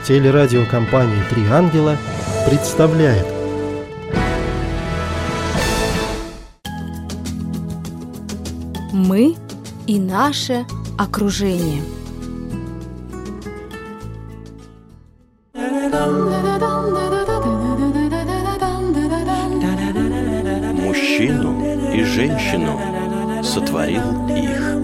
Телерадиокомпания «Три ангела» представляет. Мы и наше окружение. Мужчину и женщину сотворил их.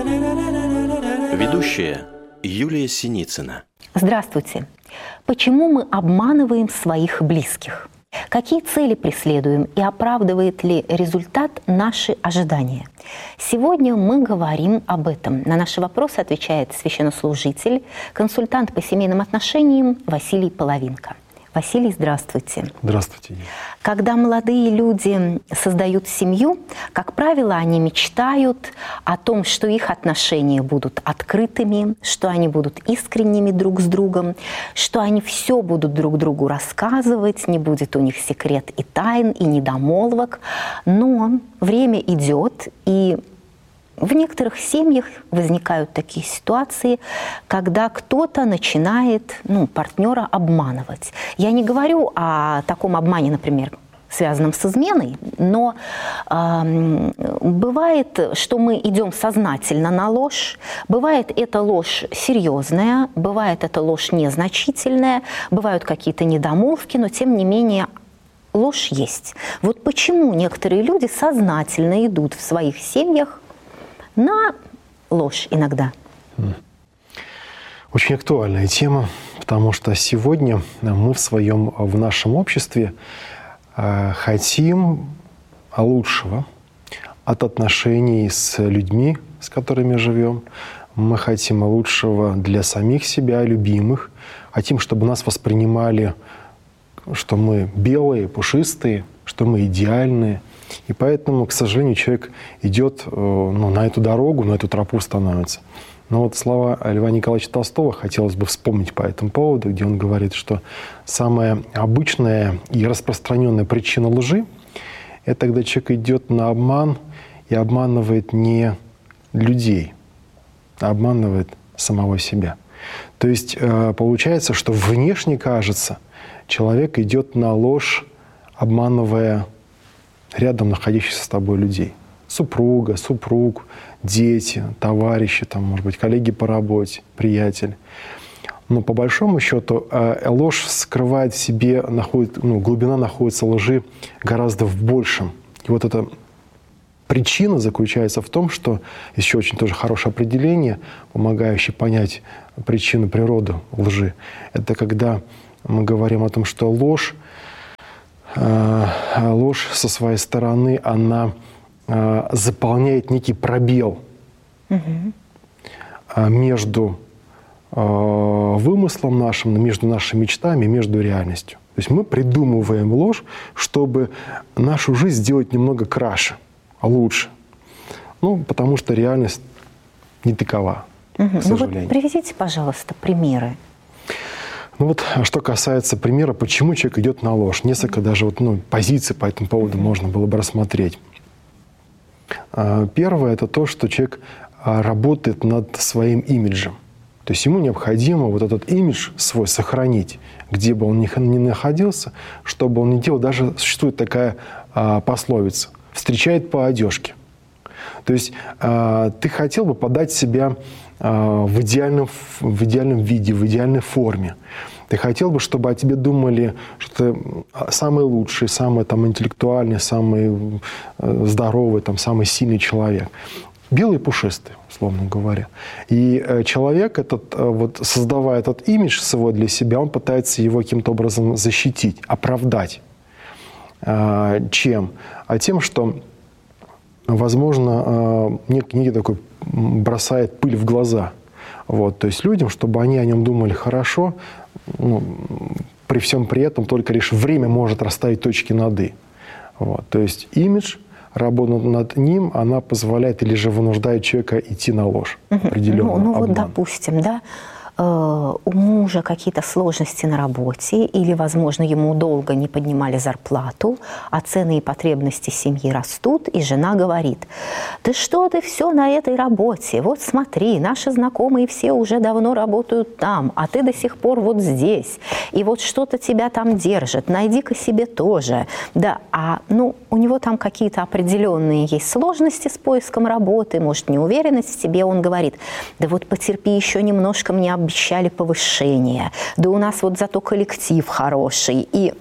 Ведущая Юлия Синицына. Здравствуйте. Почему мы обманываем своих близких? Какие цели преследуем и оправдывает ли результат наши ожидания? Сегодня мы говорим об этом. На наши вопросы отвечает священнослужитель, консультант по семейным отношениям Василий Половинка. Василий, здравствуйте. Здравствуйте. Когда молодые люди создают семью, как правило, они мечтают о том, что их отношения будут открытыми, что они будут искренними друг с другом, что они все будут друг другу рассказывать, не будет у них секрет и тайн, и недомолвок. Но время идет, и в некоторых семьях возникают такие ситуации, когда кто-то начинает партнера обманывать. Я не говорю о таком обмане, например, связанном с изменой, но бывает, что мы идем сознательно на ложь, бывает эта ложь серьезная, бывает эта ложь незначительная, бывают какие-то недомолвки, но тем не менее ложь есть. Вот почему некоторые люди сознательно идут в своих семьях на ложь иногда? Очень актуальная тема, потому что сегодня мы в нашем обществе хотим лучшего от отношений с людьми, с которыми живем. Мы хотим лучшего для самих себя, любимых. Хотим, чтобы нас воспринимали, что мы белые, пушистые, что мы идеальные. И поэтому, к сожалению, человек идет на эту дорогу, на эту тропу становится. Но вот слова Льва Николаевича Толстого хотелось бы вспомнить по этому поводу, где он говорит, что самая обычная и распространенная причина лжи – это когда человек идет на обман и обманывает не людей, а обманывает самого себя. То есть получается, что внешне кажется, человек идет на ложь, обманывая рядом находящихся с тобой людей. Супруга, супруг, дети, товарищи, может быть, коллеги по работе, приятели. Но по большому счету ложь скрывает в себе, глубина находится лжи гораздо в большем. И вот эта причина заключается в том, что еще очень тоже хорошее определение, помогающее понять причину, природу лжи. Это когда мы говорим о том, что ложь со своей стороны, она заполняет некий пробел между вымыслом нашим, между нашими мечтами, между реальностью. То есть мы придумываем ложь, чтобы нашу жизнь сделать немного краше, лучше. Потому что реальность не такова, к сожалению. Приведите, пожалуйста, примеры. Что касается примера, почему человек идет на ложь. Несколько даже позиций по этому поводу можно было бы рассмотреть. Первое – это то, что человек работает над своим имиджем. То есть ему необходимо вот этот имидж свой сохранить, где бы он ни находился, чтобы он не делал. Даже существует такая пословица – встречает по одежке. То есть ты хотел бы подать себя в идеальном виде, в идеальной форме. Ты хотел бы, чтобы о тебе думали, что ты самый лучший, самый интеллектуальный, самый здоровый, самый сильный человек. Белый и пушистый, условно говоря. И человек, создавая этот имидж свой для себя, он пытается его каким-то образом защитить, оправдать. Чем? Тем, что, возможно, некий такой бросает пыль в глаза. То есть людям, чтобы они о нем думали хорошо, при всем при этом только лишь время может расставить точки над «и». То есть имидж, работа над ним, она позволяет или же вынуждает человека идти на ложь определенную. Допустим, у мужа какие-то сложности на работе, или, возможно, ему долго не поднимали зарплату, а цены и потребности семьи растут, и жена говорит: «Да что ты все на этой работе? Вот смотри, наши знакомые все уже давно работают там, а ты до сих пор вот здесь, и вот что-то тебя там держит, найди-ка себе тоже». Да, у него там какие-то определенные есть сложности с поиском работы, может, неуверенность в себе, он говорит: «Да вот потерпи еще немножко, мне обещали повышение, да у нас вот зато коллектив хороший, и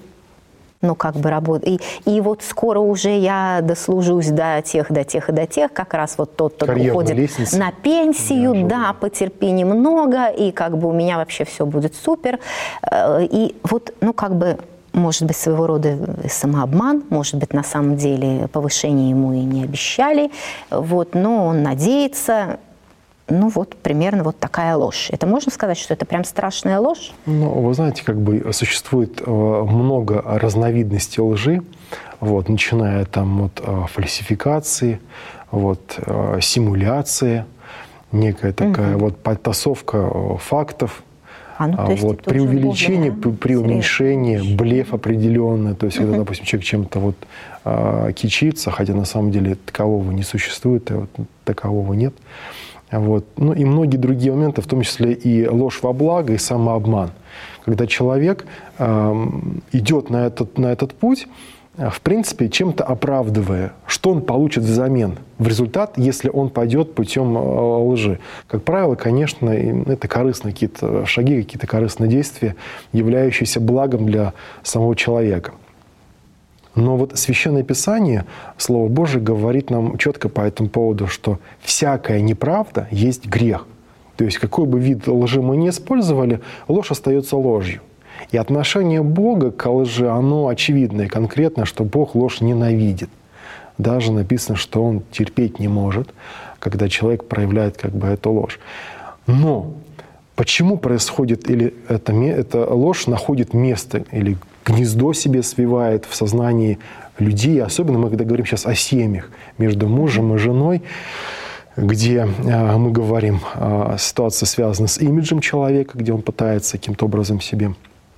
и вот скоро уже я дослужусь до тех, как раз вот тот, кто уходит на пенсию, да, потерпи немного, и у меня вообще все будет супер». И вот, может быть, своего рода самообман, может быть, на самом деле повышение ему и не обещали, но он надеется. Примерно вот такая ложь. Это можно сказать, что это прям страшная ложь? Вы знаете, существует много разновидностей лжи, начиная там от фальсификации, симуляции, некая такая подтасовка фактов, преувеличение, преуменьшение, блеф определенный. То есть, когда, допустим, человек чем-то кичится, хотя на самом деле такового не существует, такового нет. И многие другие моменты, в том числе и ложь во благо, и самообман. Когда человек идет на этот путь, в принципе, чем-то оправдывая, что он получит взамен в результат, если он пойдет путем лжи. Как правило, конечно, это корыстные какие-то шаги, какие-то корыстные действия, являющиеся благом для самого человека. Но Священное Писание, Слово Божие, говорит нам четко по этому поводу, что всякая неправда есть грех. То есть какой бы вид лжи мы ни использовали, ложь остается ложью. И отношение Бога к лжи, оно очевидно и конкретно, что Бог ложь ненавидит. Даже написано, что Он терпеть не может, когда человек проявляет эту ложь. Но почему происходит, или эта ложь находит место, или гнездо себе свивает в сознании людей, особенно мы когда говорим сейчас о семьях между мужем и женой, где мы говорим, ситуация связана с имиджем человека, где он пытается каким-то образом себе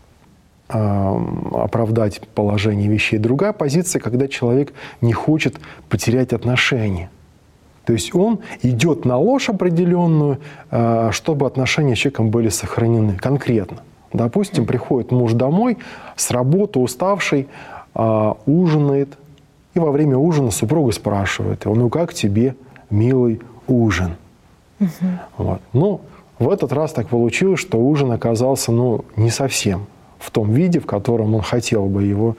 оправдать положение вещей. Другая позиция, когда человек не хочет потерять отношения. То есть он идет на ложь определенную, чтобы отношения с человеком были сохранены конкретно. Допустим, приходит муж домой с работы, уставший, ужинает, и во время ужина супруга спрашивает его: как тебе, милый, ужин? В этот раз так получилось, что ужин оказался не совсем в том виде, в котором он хотел бы его,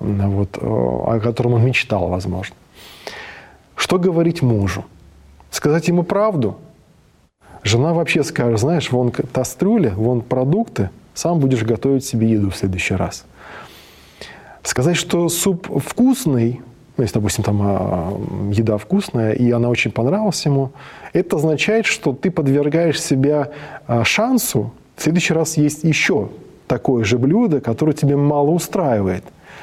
о котором он мечтал, возможно. Что говорить мужу? Сказать ему правду? Жена вообще скажет: знаешь, вон кастрюля, вон продукты, сам будешь готовить себе еду в следующий раз. Сказать, что суп вкусный, если, допустим, там еда вкусная, и она очень понравилась ему, это означает, что ты подвергаешь себя шансу в следующий раз есть еще такое же блюдо, которое тебе мало устраивает.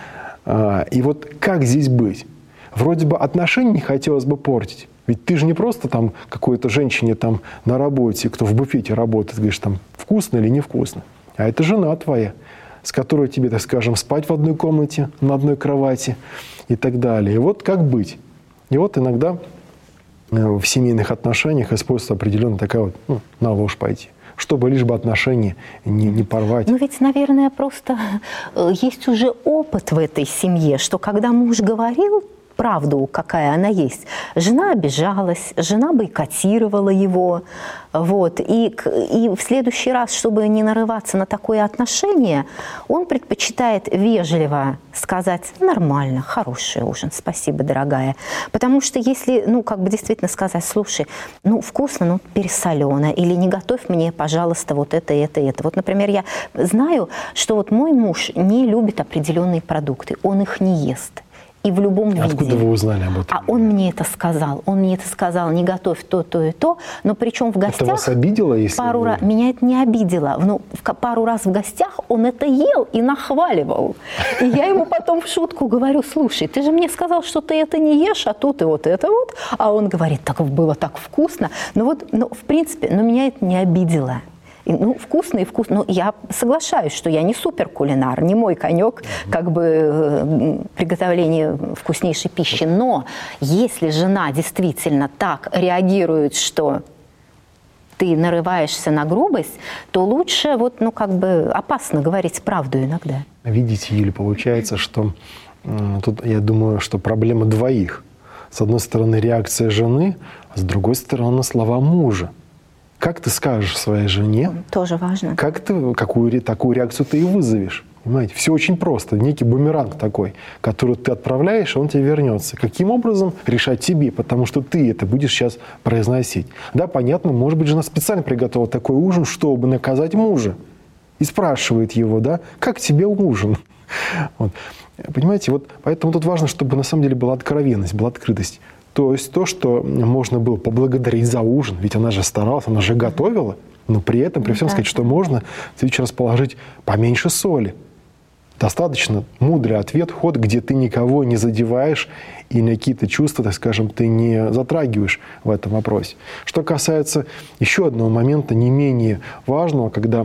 И как здесь быть? Вроде бы отношения не хотелось бы портить. Ведь ты же не просто там какой-то женщине там на работе, кто в буфете работает, говоришь, там вкусно или невкусно. А это жена твоя, с которой тебе, так скажем, спать в одной комнате, на одной кровати и так далее. И как быть? И иногда в семейных отношениях используется определенная такая на ложь пойти, чтобы лишь бы отношения не порвать. Ведь, наверное, просто есть уже опыт в этой семье, что когда муж говорил правду, какая она есть, жена обижалась, жена бойкотировала его. И в следующий раз, чтобы не нарываться на такое отношение, он предпочитает вежливо сказать: нормально, хороший ужин, спасибо, дорогая. Потому что если, действительно сказать: слушай, вкусно, пересолено, или не готовь мне, пожалуйста, это. Например, я знаю, что мой муж не любит определенные продукты, он их не ест. И в любом виде. Откуда вы узнали об этом? А он мне это сказал. Не готовь то и то. Но причем в гостях... Это вас обидело, если Меня это не обидело. Пару раз в гостях он это ел и нахваливал. И я ему потом в шутку говорю: слушай, ты же мне сказал, что ты это не ешь, а тут и это. А он говорит: так было так вкусно. В принципе, меня это не обидело. Ну, вкусно и вкусно. Но я соглашаюсь, что я не суперкулинар, не мой конек, как бы приготовление вкуснейшей пищи. Но если жена действительно так реагирует, что ты нарываешься на грубость, то лучше вот, ну, как бы опасно говорить правду иногда. Видите, Юля, получается, что тут, я думаю, что проблема двоих. С одной стороны, реакция жены, а с другой стороны, слова мужа. Как ты скажешь своей жене? Тоже важно. Какую такую реакцию ты и вызовешь? Понимаете, все очень просто. Некий бумеранг такой, который ты отправляешь, и он тебе вернется. Каким образом решать тебе? Потому что ты это будешь сейчас произносить. Да, понятно, может быть, жена специально приготовила такой ужин, чтобы наказать мужа. И спрашивает его, да, как тебе ужин? Вот. Понимаете, вот поэтому тут важно, чтобы на самом деле была откровенность, была открытость. То есть то, что можно было поблагодарить за ужин, ведь она же старалась, она же готовила, но при этом, при всем сказать, что можно в следующий раз положить поменьше соли. Достаточно мудрый ответ, ход, где ты никого не задеваешь и какие-то чувства, так скажем, ты не затрагиваешь в этом вопросе. Что касается еще одного момента, не менее важного, когда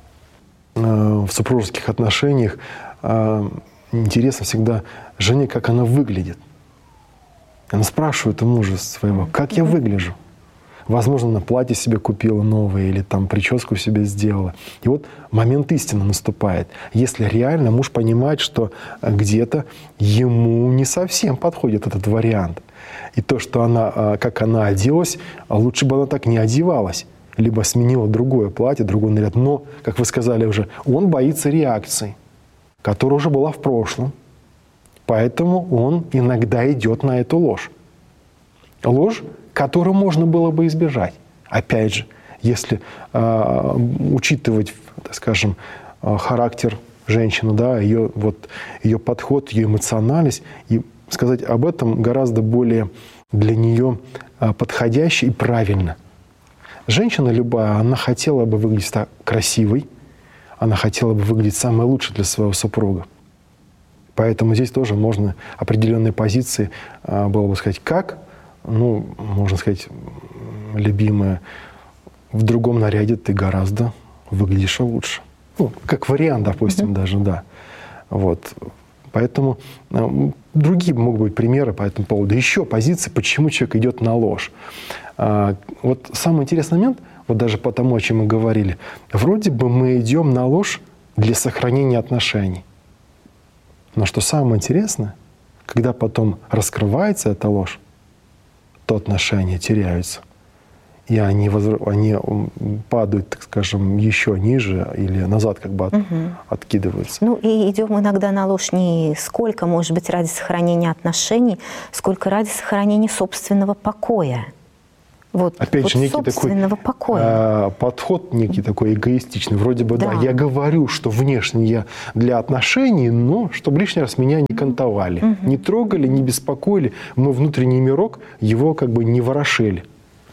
в супружеских отношениях интересно всегда жене, как она выглядит. Она спрашивает у мужа своего, как я выгляжу. Возможно, она платье себе купила новое или там прическу себе сделала. И вот момент истины наступает. Если реально муж понимает, что где-то ему не совсем подходит этот вариант. И то, что она, как она оделась, лучше бы она так не одевалась. Либо сменила другое платье, другой наряд. Но, как вы сказали уже, он боится реакции, которая уже была в прошлом. Поэтому он иногда идет на эту ложь. Ложь, которую можно было бы избежать. Опять же, если учитывать, так скажем, характер женщины, да, ее подход, ее эмоциональность, и сказать об этом гораздо более для нее подходяще и правильно. Женщина любая, она хотела бы выглядеть так красивой, она хотела бы выглядеть самой лучшей для своего супруга. Поэтому здесь тоже можно определенные позиции, было бы сказать, как, ну, можно сказать, любимая, в другом наряде ты гораздо выглядишь лучше. Ну, как вариант, допустим, даже, да. Вот. Поэтому другие могут быть примеры по этому поводу. Еще позиции, почему человек идет на ложь. Вот самый интересный момент, вот даже по тому, о чем мы говорили, вроде бы мы идем на ложь для сохранения отношений. Но что самое интересное, когда потом раскрывается эта ложь, то отношения теряются. И они падают, так скажем, еще ниже или назад как бы откидываются. Ну и идем иногда на ложь не сколько, может быть, ради сохранения отношений, сколько ради сохранения собственного покоя. Вот, опять же, некий такой подход некий такой эгоистичный. Вроде бы, да, я говорю, что внешне я для отношений, но чтобы лишний раз меня не кантовали, не трогали, не беспокоили. Мы внутренний мирок его как бы не ворошили.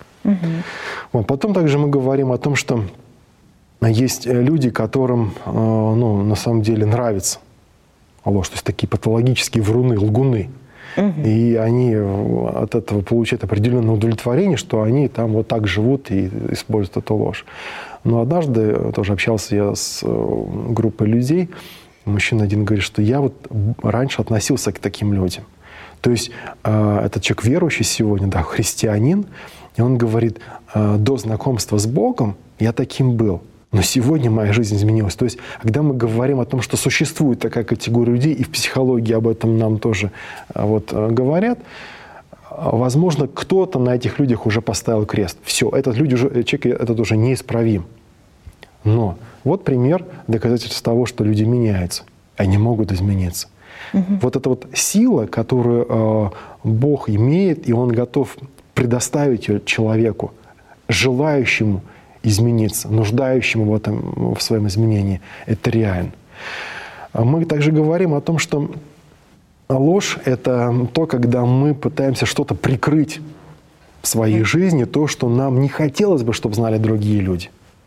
Вот. Потом также мы говорим о том, что есть люди, которым на самом деле нравится ложь, то есть такие патологические вруны, лгуны. И они от этого получают определенное удовлетворение, что они там вот так живут и используют эту ложь. Но однажды тоже общался я с группой людей, мужчина один говорит, что я вот раньше относился к таким людям. То есть этот человек верующий сегодня, да, христианин, и он говорит, до знакомства с Богом я таким был. Но сегодня моя жизнь изменилась. То есть, когда мы говорим о том, что существует такая категория людей, и в психологии об этом нам тоже говорят, возможно, кто-то на этих людях уже поставил крест. Все, человек этот уже неисправим. Но вот пример доказательства того, что люди меняются. Они могут измениться. Вот эта вот сила, которую Бог имеет, и Он готов предоставить ее человеку, желающему измениться, нуждающему в своем изменении. Это реально. Мы также говорим о том, что ложь — это то, когда мы пытаемся что-то прикрыть в своей жизни, то, что нам не хотелось бы, чтобы знали другие люди.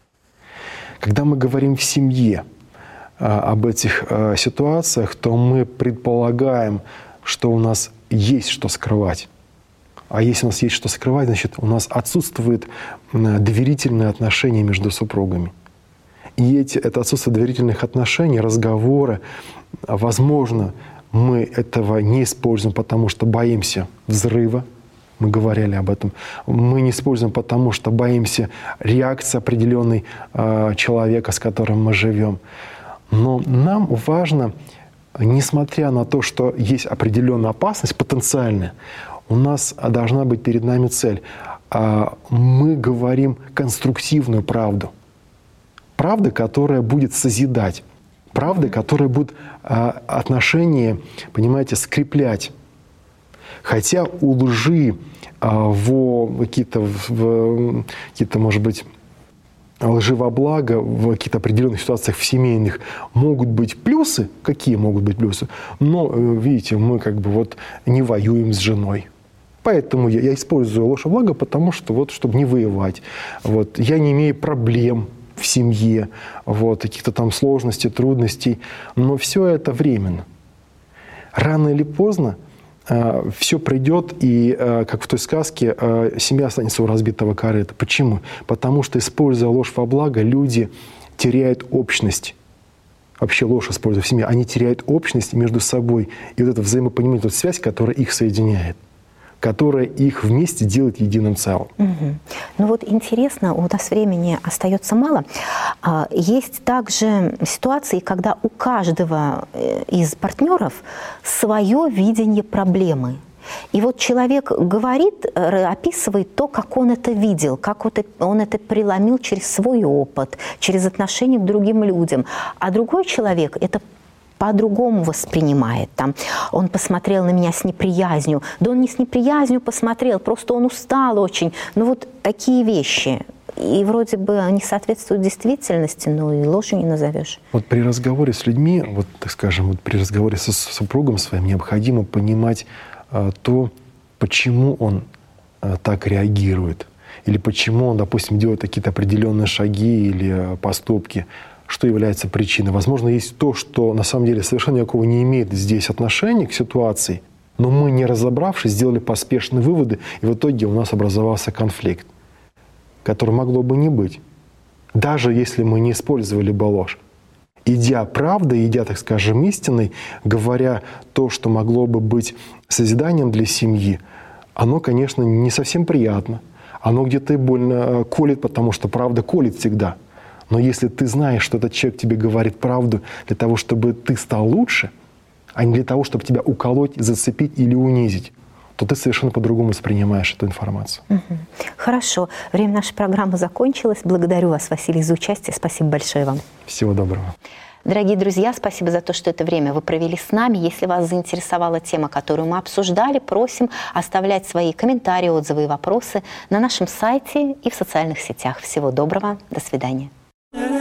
Когда мы говорим в семье об этих ситуациях, то мы предполагаем, что у нас есть что скрывать. А если у нас есть что скрывать, значит, у нас отсутствует доверительные отношения между супругами. И это отсутствие доверительных отношений, разговоры, возможно, мы этого не используем, потому что боимся взрыва. Мы говорили об этом. Мы не используем, потому что боимся реакции определенной человека, с которым мы живем. Но нам важно, несмотря на то, что есть определенная опасность потенциальная, у нас должна быть перед нами цель. Мы говорим конструктивную правду. Правда, которая будет созидать. Правда, которая будет отношения, понимаете, скреплять. Хотя у лжи, какие-то, может быть, лжи во благо в каких-то определенных ситуациях в семейных могут быть плюсы. Какие могут быть плюсы? Но, видите, мы как бы вот не воюем с женой. Поэтому я использую ложь во благо, потому что вот, чтобы не воевать. Вот, я не имею проблем в семье, вот, каких-то там сложностей, трудностей. Но все это временно. Рано или поздно все придет, и, как в той сказке, семья останется у разбитого корыта. Почему? Потому что, используя ложь во благо, люди теряют общность. Вообще ложь используя в семье, они теряют общность между собой. И вот это взаимопонимание, вот связь, которая их соединяет, которая их вместе делает единым целым. Угу. Ну вот интересно, у нас времени остается мало. Есть также ситуации, когда у каждого из партнеров свое видение проблемы. И вот человек говорит, описывает то, как он это видел, как он это преломил через свой опыт, через отношение к другим людям. А другой человек это по-другому воспринимает. Там, он посмотрел на меня с неприязнью. Да он не с неприязнью посмотрел, просто он устал очень. Ну вот такие вещи. И вроде бы они соответствуют действительности, но и ложью не назовешь. Вот при разговоре с людьми, вот, так скажем, вот при разговоре со супругом своим необходимо понимать то, почему он так реагирует. Или почему он, допустим, делает какие-то определенные шаги или поступки. Что является причиной. Возможно, есть то, что на самом деле совершенно никакого не имеет здесь отношения к ситуации, но мы, не разобравшись, сделали поспешные выводы, и в итоге у нас образовался конфликт, который могло бы не быть, даже если мы не использовали бы ложь. Идя правдой, идя, так скажем, истиной, говоря то, что могло бы быть созиданием для семьи, оно, конечно, не совсем приятно. Оно где-то и больно колет, потому что правда колет всегда. Но если ты знаешь, что этот человек тебе говорит правду для того, чтобы ты стал лучше, а не для того, чтобы тебя уколоть, зацепить или унизить, то ты совершенно по-другому воспринимаешь эту информацию. Угу. Хорошо. Время нашей программы закончилось. Благодарю вас, Василий, за участие. Спасибо большое вам. Всего доброго. Дорогие друзья, спасибо за то, что это время вы провели с нами. Если вас заинтересовала тема, которую мы обсуждали, просим оставлять свои комментарии, отзывы и вопросы на нашем сайте и в социальных сетях. Всего доброго. До свидания.